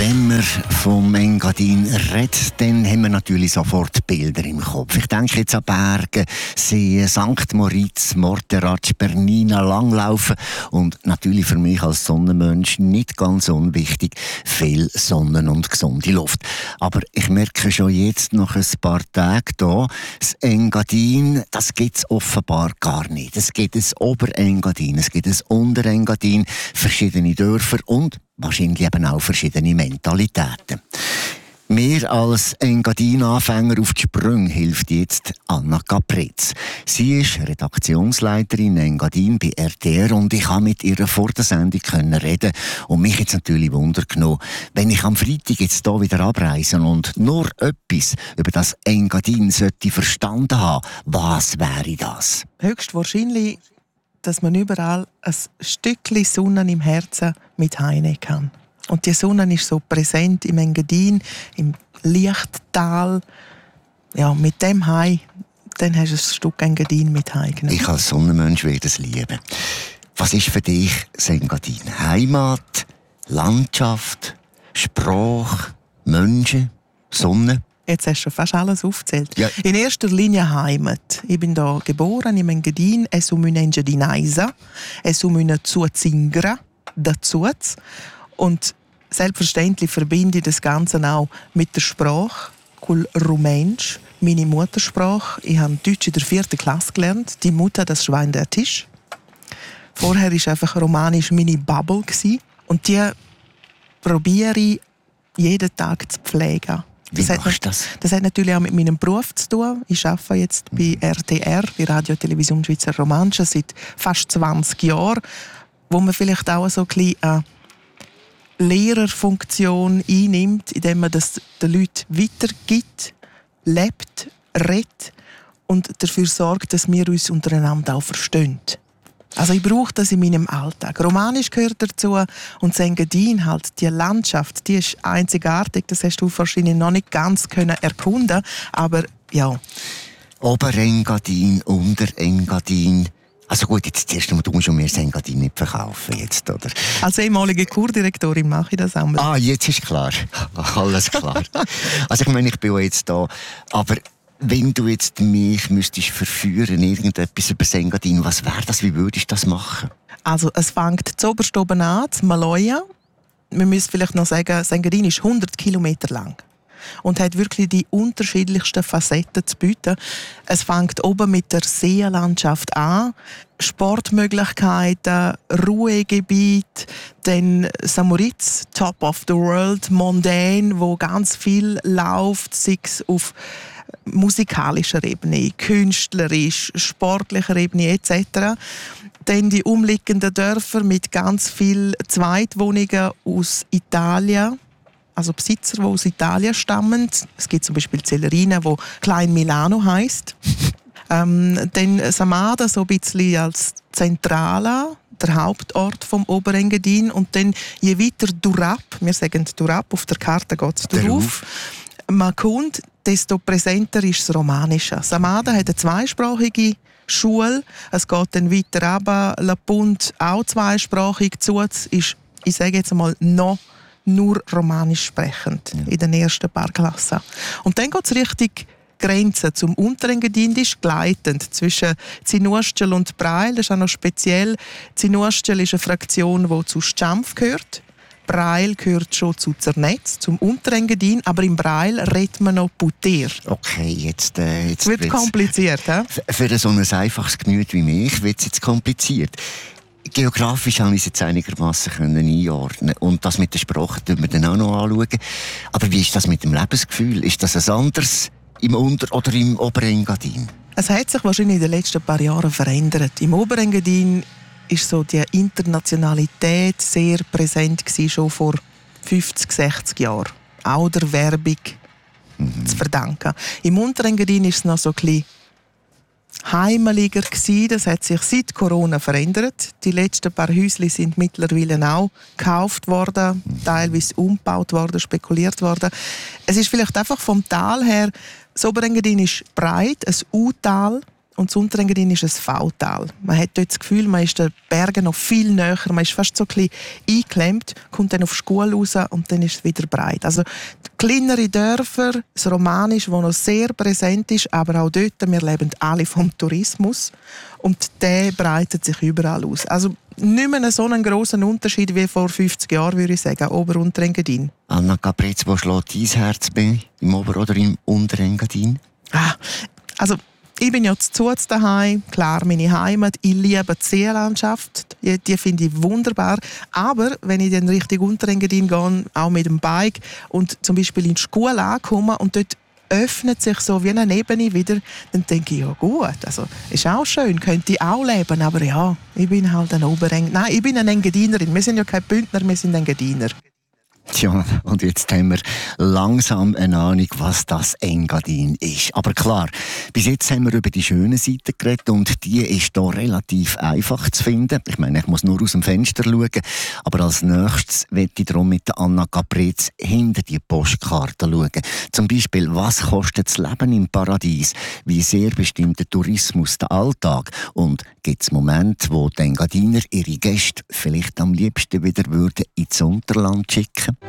Wenn man vom Engadin redet, dann haben wir natürlich sofort Bilder im Kopf. Ich denke jetzt an Berge, Seen, St. Moritz, Morteratsch, Bernina, Langlaufen und natürlich für mich als Sonnenmensch nicht ganz unwichtig, viel Sonne und gesunde Luft. Aber ich merke schon jetzt nach ein paar Tagen hier, das Engadin, das gibt es offenbar gar nicht. Es gibt ein Oberengadin, es gibt ein Unterengadin, verschiedene Dörfer und wahrscheinlich eben auch verschiedene Mentalitäten. Mir als Engadin-Anfänger auf die Sprünge hilft jetzt Anna Capretz. Sie ist Redaktionsleiterin Engadin bei RTR und ich konnte mit ihr vor der Sendung reden und mich jetzt natürlich Wunder genommen, wenn ich am Freitag jetzt hier wieder abreise und nur etwas über das Engadin sollte verstanden haben, was wäre das? Höchstwahrscheinlich, dass man überall ein Stückchen Sonne im Herzen mit heimnehmen kann. Und die Sonne ist so präsent im Engadin, im Lichttal. Ja, mit dem Heim, dann hast du ein Stück Engadin mit heimgenommen. Ich als Sonnenmensch will das lieben. Was ist für dich das Engadin? Heimat, Landschaft, Sprache, Menschen, Sonne? Jetzt hast du schon fast alles aufgezählt. Ja. In erster Linie Heimat. Ich bin hier geboren im Engadin. Es um eine Engadinaisa. Es um eine Zuzingra. Dazu. Und selbstverständlich verbinde ich das Ganze auch mit der Sprache. Rumänisch, meine Muttersprache. Ich habe Deutsch in der 4. Klasse gelernt. Die Mutter, das Schwein der Tisch. Vorher war einfach Romanisch meine Bubble. Und die probiere ich jeden Tag zu pflegen. Wie machst du das? Das hat natürlich auch mit meinem Beruf zu tun. Ich arbeite jetzt bei RTR, bei Radio Television Schweizer Romanche, seit fast 20 Jahren, wo man vielleicht auch so ein bisschen eine Lehrerfunktion einnimmt, indem man das den Leuten weitergibt, lebt, redet und dafür sorgt, dass wir uns untereinander auch verstehen. Also ich brauche das in meinem Alltag. Romanisch gehört dazu und das Engadin, halt, die Landschaft, die ist einzigartig. Das hast du wahrscheinlich noch nicht ganz erkunden, aber ja. Oberengadin, Unterengadin. Also gut, jetzt erst einmal, du musst mir das Engadin nicht verkaufen jetzt, oder? Als ehemalige Kurdirektorin mache ich das auch. Ah, jetzt ist klar. Alles klar. Also ich meine, ich bin auch jetzt da, aber wenn du jetzt mich müsstest verführen, irgendetwas über das Engadin, was wäre das? Wie würdest du das machen? Also es fängt zuoberst oben an, das Maloja. Wir müssen vielleicht noch sagen, das Engadin ist 100 Kilometer lang und hat wirklich die unterschiedlichsten Facetten zu bieten. Es fängt oben mit der Seenlandschaft an, Sportmöglichkeiten, Ruhegebiet, dann St. Moritz, Top of the World, Mondän, wo ganz viel läuft, sei es auf musikalischer Ebene, künstlerisch, sportlicher Ebene etc. Dann die umliegenden Dörfer mit ganz vielen Zweitwohnungen aus Italien, also Besitzer, die aus Italien stammen. Es gibt zum Beispiel Celerina, wo Klein Milano heisst. Dann Samada so ein bisschen als Zentrale, der Hauptort vom Oberengadin. Und dann je weiter Durab, wir sagen Durab, auf der Karte geht es darauf, man kommt, desto präsenter ist das Romanische. Samada hat eine zweisprachige Schule. Es geht dann weiter runter. La Punt auch zweisprachig. Zuz ist, ich sage jetzt einmal, noch nur romanisch sprechend in den ersten paar Klassen. Und dann geht es Richtung Grenze zum Unterengadin, die ist gleitend zwischen Zinustel und Breil. Das ist auch noch speziell. Zinustel ist eine Fraktion, die zu Schampf gehört. Breil gehört schon zu Zernetz, zum Unterengadin, aber im Breil redet man noch Puter. Okay, jetzt wird kompliziert, he? Für so ein einfaches Gemüt wie mich wird es jetzt kompliziert. Geografisch habe ich es jetzt einigermaßen einordnen und das mit der Sprache tun wir dann auch noch anschauen. Aber wie ist das mit dem Lebensgefühl? Ist das ein anderes im Unter- oder im Oberengadin? Es hat sich wahrscheinlich in den letzten paar Jahren verändert. Im Oberengadin ist so die Internationalität sehr präsent gewesen, schon vor 50, 60 Jahren. Auch der Werbung zu verdanken. Im Unterengadin ist es noch so ein bisschen heimeliger gewesen. Das hat sich seit Corona verändert. Die letzten paar Häuschen sind mittlerweile auch gekauft worden, teilweise umgebaut worden, spekuliert worden. Es ist vielleicht einfach vom Tal her, das Oberengadin ist breit, ein U-Tal, und das Unterengadin ist ein V-Tal. Man hat dort das Gefühl, man ist den Bergen noch viel näher, man ist fast so ein bisschen eingeklemmt, kommt dann auf die Schule raus und dann ist es wieder breit. Also kleinere Dörfer, das Romanische, das noch sehr präsent ist, aber auch dort, wir leben alle vom Tourismus und der breitet sich überall aus. Also nicht mehr so einen grossen Unterschied wie vor 50 Jahren, würde ich sagen, Ober- und Unterengadin. Anna Caprez, wo schlägt dein Herz mehr? Im Ober- oder im Unterengadin? Also ich bin ja zu daheim, klar, meine Heimat. Ich liebe die Seenlandschaft, die finde ich wunderbar. Aber wenn ich dann Richtung Unterengadin gehe, auch mit dem Bike und zum Beispiel in die Schule ankomme und dort öffnet sich so wie eine Ebene wieder, dann denke ich, ja gut, also ist auch schön, könnte ich auch leben, aber ja, ich bin halt ein Nein, ich bin eine Engadinerin. Wir sind ja keine Bündner, wir sind Engadiner. Tja, und jetzt haben wir langsam eine Ahnung, was das Engadin ist. Aber klar, bis jetzt haben wir über die schönen Seiten geredet und die ist hier relativ einfach zu finden. Ich meine, ich muss nur aus dem Fenster schauen. Aber als nächstes möchte ich darum mit der Anna Caprez hinter die Postkarte schauen. Zum Beispiel, was kostet das Leben im Paradies? Wie sehr bestimmt der Tourismus den Alltag? Und gibt es Momente, wo die Engadiner ihre Gäste vielleicht am liebsten wieder ins Unterland schicken?